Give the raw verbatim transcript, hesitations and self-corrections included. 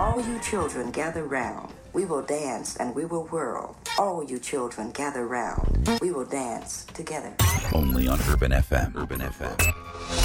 All you children gather round. We will dance and we will whirl. All you children gather round. We will dance together. Only on Urban F M. Urban F M.